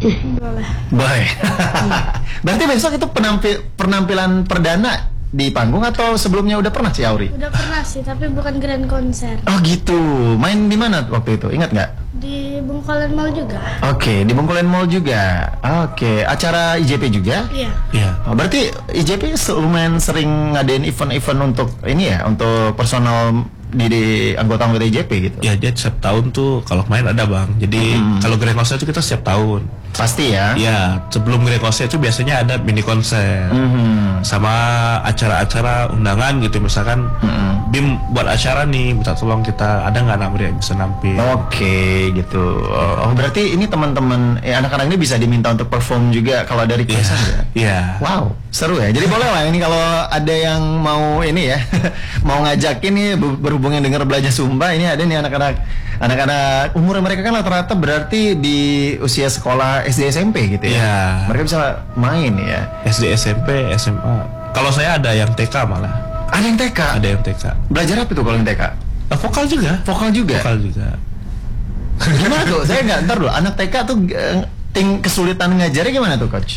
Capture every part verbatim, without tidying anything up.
Boleh. Boleh. Berarti besok itu penampil penampilan perdana di panggung atau sebelumnya udah pernah sih Auri? Udah pernah sih, tapi bukan grand konser. Oh gitu. Main di mana waktu itu? Ingat nggak? Di Bungkolen Mall juga. Oke, di Bungkolen Mall juga. Oke, acara I J P juga? Iya. Iya. Oh, berarti I J P lumayan sering ngadain event-event untuk ini ya, untuk personal di, di anggota-anggota I J P gitu. Ya, dia setiap tahun tuh kalau main ada bang. Jadi Hmm. kalau grand konser itu kita setiap tahun. Pasti ya. Ya, sebelum grand konser itu biasanya ada mini konser. Mhm. Sama acara-acara undangan gitu, misalkan Mhm. Bim buat acara nih, minta tolong kita ada nggak namanya yang bisa nampil. Oke, gitu. Oh, berarti ini teman-teman eh, anak-anak ini bisa diminta untuk perform juga kalau ada request ya? Iya. Wow, seru ya. Jadi boleh lah ini kalau ada yang mau ini ya, mau ngajak ini ber- berhubungan dengan belajar Sumba, ini ada nih anak-anak anak-anak umur mereka kan rata-rata berarti di usia sekolah S D S M P gitu ya. Iya. Mereka bisa main ya. S D, S M P, S M A. Kalau saya ada yang T K malah. Ada yang T K. Ada yang T K. Belajar apa tuh kalau yang T K? Eh, vokal juga. Vokal juga. Vokal juga. Gimana tuh? Saya nggak ntar dulu. Anak T K tuh eh, ting kesulitan ngajarnya gimana tuh coach?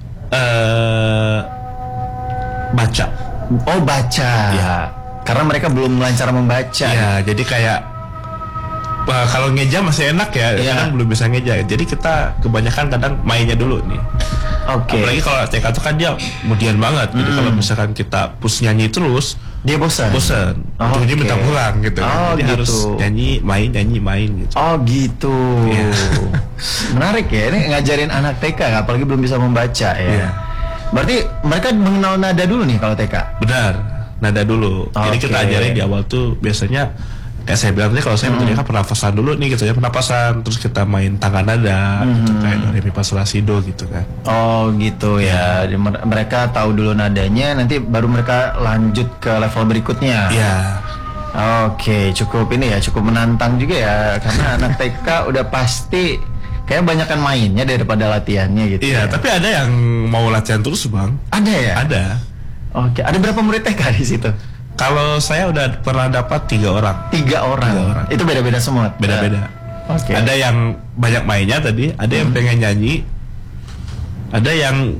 Eh baca. Oh baca. Ya. Karena mereka belum lancar membaca. Ya, jadi kayak wah, kalau ngeja masih enak ya, Iya. kadang belum bisa ngeja. Jadi kita kebanyakan kadang mainnya dulu nih. Oke. Apalagi kalau T K itu kan dia kemudian banget. Jadi Hmm. kalau misalkan kita push nyanyi terus, Dia bosan. bosen. Oh, Ujungnya oke. minta pulang gitu. Oh, Jadi gitu. harus nyanyi, main, nyanyi, main gitu. Oh gitu. Iya. Menarik ya. Ini ngajarin anak T K, apalagi belum bisa membaca ya. Iya. Berarti mereka mengenal nada dulu nih kalau T K. Benar, nada dulu. Jadi Oke. kita ajarin di awal tuh biasanya kayak saya bilang tadi, kalau saya Hmm. betulnya kan pernafasan dulu nih gitu ya, pernafasan, terus kita main tangga nada gitu, Hmm. kayak do re mi fa sol la si do gitu kan. Oh gitu ya. Jadi mer- mereka tahu dulu nadanya, nanti baru mereka lanjut ke level berikutnya. Iya. Oke, cukup ini ya, cukup menantang juga ya, karena anak T K udah pasti kayak banyakan mainnya daripada latihannya gitu. Iya, ya. tapi ada yang mau latihan terus bang. Ada ya? Ada. Oke, ada berapa murid T K di situ? Kalau saya udah pernah dapat tiga orang. Tiga orang. Tiga orang. Itu beda-beda semua. Beda-beda. Oke. Ada yang banyak mainnya tadi, ada yang pengen nyanyi, ada yang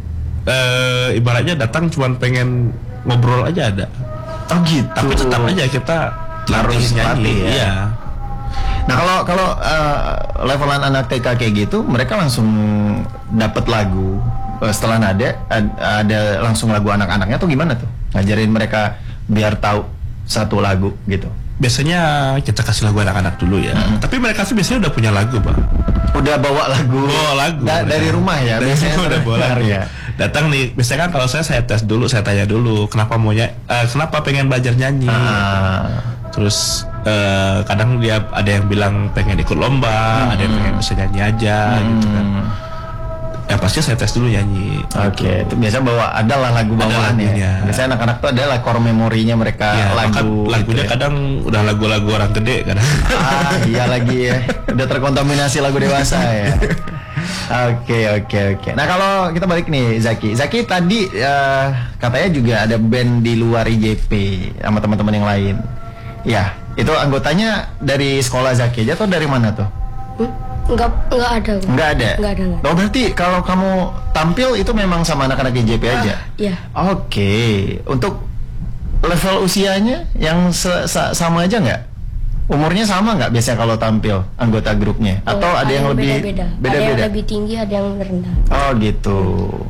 eh, ibaratnya datang cuman pengen ngobrol aja ada. Oh gitu. Tapi tetap aja kita Harus harus nyanyi. latih ya. Iya. Nah kalau kalau eh, levelan anak T K kayak gitu, mereka langsung dapat lagu eh, setelah nada ad- ada langsung lagu anak-anaknya tuh gimana tuh? Ngajarin mereka biar tahu satu lagu gitu. Biasanya kita kasih lagu anak-anak dulu ya. Tapi mereka tuh biasanya udah punya lagu, Bang. Udah bawa lagu. Bawa lagu. Da- mereka. dari rumah ya. Dari biasanya rumah udah bawa terdengar lagu. ya. Datang nih, biasanya kan kalau saya saya tes dulu, saya tanya dulu kenapa maunya eh, kenapa pengen belajar nyanyi. Ah, Terus eh, kadang dia ada yang bilang pengen ikut lomba, ada yang pengen bisa nyanyi aja gitu kan. hmm. Ya pasti saya tes dulu nyanyi. Oke, itu biasa bawa adalah lagu Ada bawaan ya. lagunya. Biasanya anak-anak tuh adalah core memorinya mereka Ya, bahkan lagu. lagunya gitu ya. kadang udah lagu-lagu orang gede kadang. Ah, iya lagi ya. Udah terkontaminasi lagu dewasa ya. Oke, oke, oke. Nah, kalau kita balik nih Zaki. Zaki tadi eh, katanya juga ada band di luar I J P sama teman-teman yang lain. Ya, itu anggotanya dari sekolah Zaki aja atau dari mana tuh? Hmm? Enggak, enggak ada. Bu. Enggak ada. Enggak ada. Enggak. Oh, berarti kalau kamu tampil itu memang sama anak-anak I J P aja? Iya. Oke, untuk level usianya yang se- sa- sama aja nggak? Umurnya sama nggak biasanya kalau tampil anggota grupnya? Atau Oh, ada yang lebih beda-beda. Ada yang beda-beda? lebih tinggi, ada yang rendah. Oh gitu.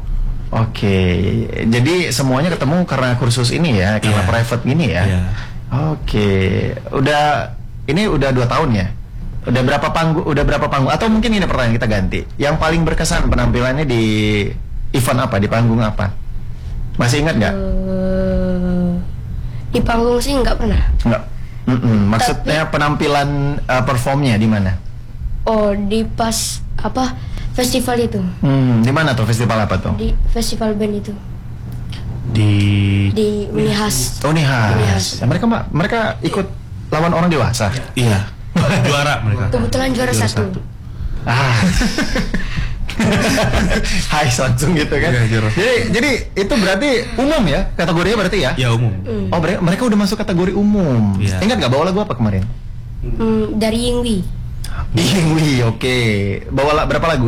Oke, jadi semuanya ketemu karena kursus ini ya, karena Iya. private gini ya. Iya. Oke, udah ini udah dua tahun ya. Udah berapa panggung? Udah berapa panggung? Atau mungkin ini pertanyaan kita ganti. Yang paling berkesan penampilannya di event apa? Di panggung apa? Masih ingat nggak? Eh, di panggung sih enggak pernah. Nggak. Mm-mm. Maksudnya penampilan uh, performnya di mana? Oh, di pas apa festival itu? Hmm, di mana tuh festival apa tuh? Di festival band itu. Di Di Unihas. Oh, Nihas. Nihas. Ya, mereka mbak, mereka ikut lawan orang dewasa. iya. Juara mereka. Kebetulan juara satu. Ah. Hai langsung gitu kan. Iya, juara. Jadi jadi itu berarti umum ya kategorinya berarti ya? Ya umum. Oh mereka, mereka udah masuk kategori umum. Iya. Ingat nggak bawa lagu apa kemarin? Hmm, dari Yingwi. Yingwi, oke. Bawa la- berapa lagu?